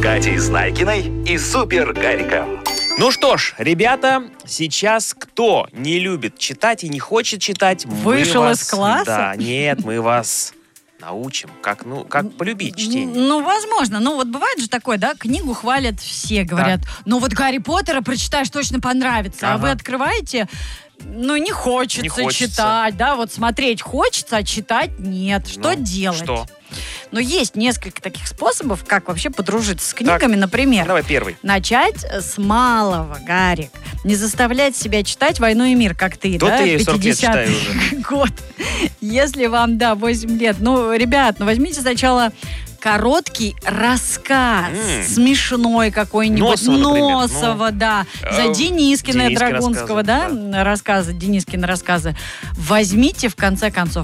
Катей Знайкиной и Супер Гариком. Ну что ж, ребята, сейчас кто не любит читать и не хочет читать, Вышел из класса? Да, нет, мы вас научим, как полюбить чтение. Ну, возможно. Ну, вот бывает же такое, да, книгу хвалят все, говорят, ну вот Гарри Поттера прочитаешь, точно понравится. А Ага. вы открываете, ну, не хочется читать, да, вот смотреть хочется, а читать нет. Что делать? Что? Но есть несколько таких способов, как вообще подружиться с книгами. Например, Давай первый. начать с малого, Гарик. Не заставлять себя читать «Войну и мир», как ты, То да, ты 40 лет 50-й читаю уже. год. Если вам, 8 лет. Ну, ребят, возьмите сначала короткий рассказ, смешной какой-нибудь, Носова, да, за Денискина и Драгунского, рассказы, Денискины рассказы. Возьмите, в конце концов,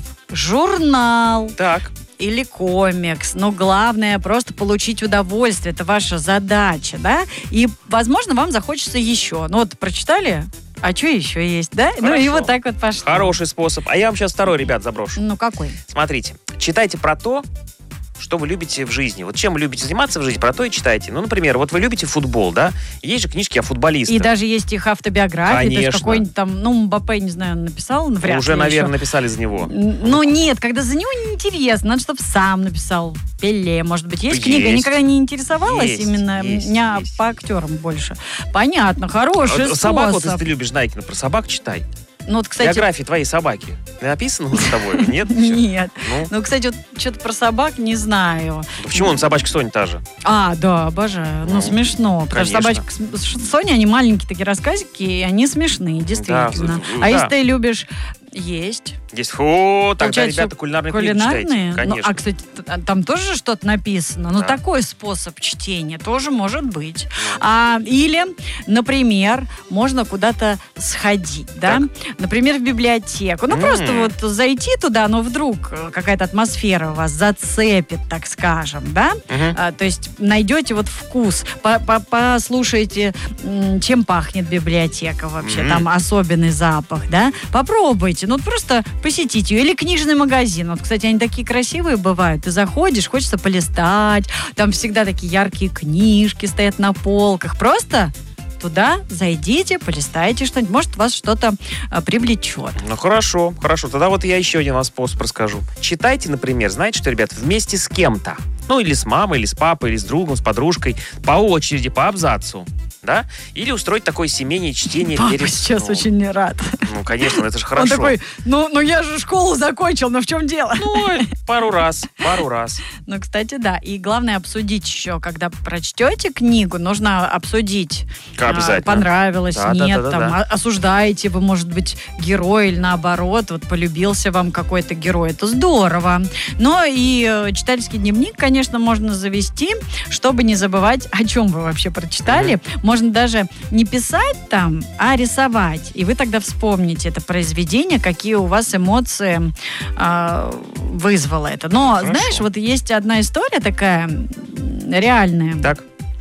журнал. Так. Или комикс. Но главное просто получить удовольствие. Это ваша задача, да? И, возможно, вам захочется еще. Ну вот прочитали, а что еще есть, да? Хорошо. Ну и вот так вот пошло. Хороший способ. А я вам сейчас второй, ребят, заброшу. Ну какой? Смотрите, читайте про то, что вы любите в жизни. Вот чем вы любите заниматься в жизни, про то и читайте. Ну, например, вот вы любите футбол, да? Есть же книжки о футболистах. И даже есть их автобиографии. Конечно. То есть какой-нибудь там, Мбаппе, не знаю, написал, вряд Уже, ли наверное, еще. написали за него. Ну нет, когда за него неинтересно, надо, чтобы сам написал. Пеле, может быть, есть книга? Я Есть. никогда не интересовалась Есть, именно, есть, меня есть. по актерам больше. Понятно, хороший способ. Собак, вот если ты любишь, Знайкина, про собак читай. Ну, вот, кстати, Биографии твоей собаки. Написано с тобой? Нет? нет. Ну, Ну, кстати, вот что-то про собак не знаю. почему он собачка Соня та же? Да, обожаю. Ну, смешно. Потому что конечно. собачка Соня, они маленькие такие рассказики, и они смешные, действительно. Да. А если ты любишь есть... Есть. Фу, тогда, Получается, ребята, кулинарные книги кулинарные? читайте. Ну, Конечно. кстати, там тоже что-то написано. Ну, Да. такой способ чтения тоже может быть. Или, например, можно куда-то сходить, да? Например, в библиотеку. Ну, просто вот зайти туда, но вдруг какая-то атмосфера вас зацепит, так скажем, да? То есть найдете вот вкус, послушайте, чем пахнет библиотека вообще, там особенный запах, да? Попробуйте, ну, просто посетить ее. Или книжный магазин. Вот, кстати, они такие красивые бывают. Ты заходишь, хочется полистать. Там всегда такие яркие книжки стоят на полках. Просто туда зайдите, полистайте что-нибудь. Может, вас что-то привлечет. Ну, хорошо. Тогда вот я еще один вам способ расскажу. Читайте, например, знаете что, ребят, вместе с кем-то. Ну, или с мамой, или с папой, или с другом, с подружкой. По очереди, по абзацу. Да? Или устроить такое семейное чтение Папа перед сейчас сном. очень не рад. Ну, конечно, это же хорошо. Он такой, ну я же школу закончил, но в чем дело? Ну, пару раз. Ну, кстати, да. И главное обсудить еще, когда прочтете книгу, нужно обсудить, Обязательно. понравилось, Да, нет, да. там, осуждаете вы, может быть, герой или наоборот, вот полюбился вам какой-то герой. Это здорово. Но и читательский дневник, конечно, можно завести, чтобы не забывать, о чем вы вообще прочитали. Можно даже не писать там, а рисовать. И вы тогда вспомните это произведение, какие у вас эмоции вызвало это. Но, знаешь, вот есть одна история такая реальная. Так.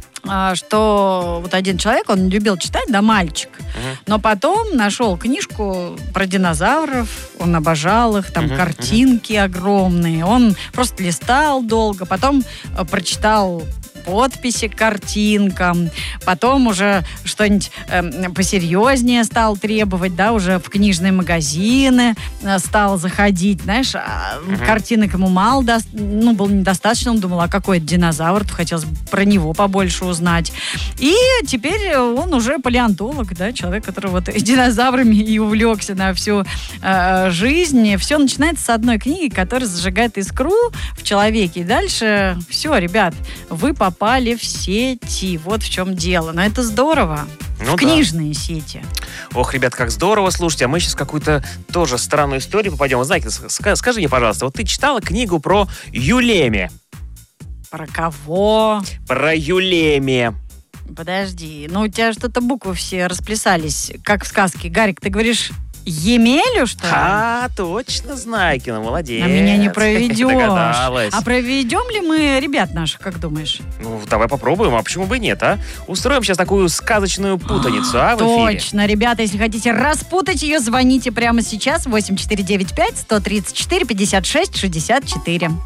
Что вот один человек, он любил читать, да, мальчик, но потом нашел книжку про динозавров, он обожал их, там картинки огромные, он просто листал долго, потом прочитал подписи к картинкам, потом уже что-нибудь посерьезнее стал требовать, да, уже в книжные магазины стал заходить, знаешь, картинок ему мало, было недостаточно, он думал, а какой это динозавр, то хотелось бы про него побольше узнать. И теперь он уже палеонтолог, да, человек, который вот динозаврами и увлекся на всю жизнь. Все начинается с одной книги, которая зажигает искру в человеке, и дальше все, ребят, вы попали в сети. Вот в чем дело. Но это здорово. В книжные сети. Ох, ребят, как здорово. Слушайте, а мы сейчас в какую-то тоже странную историю попадем. Знаете, скажи мне, пожалуйста, вот ты читала книгу про Юлеме? Про кого? Про Юлеме. Подожди, у тебя что-то буквы все расплясались, как в сказке. Гарик, ты говоришь Емелю, что ли? Точно, Знайкина, молодец. А меня не проведешь. Догадалась. А проведем ли мы ребят наших, как думаешь? Ну, давай попробуем, а почему бы и нет, а? Устроим сейчас такую сказочную путаницу, в эфире. Точно, ребята, если хотите распутать ее, звоните прямо сейчас 8495 134 56 64.